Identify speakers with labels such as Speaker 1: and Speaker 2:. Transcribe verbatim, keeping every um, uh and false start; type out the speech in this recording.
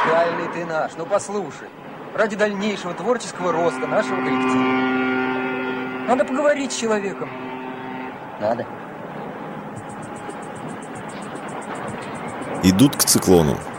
Speaker 1: Идеальный ты наш. Ну послушай, ради дальнейшего творческого роста нашего коллектива надо поговорить с человеком.
Speaker 2: Надо.
Speaker 3: Идут к циклону.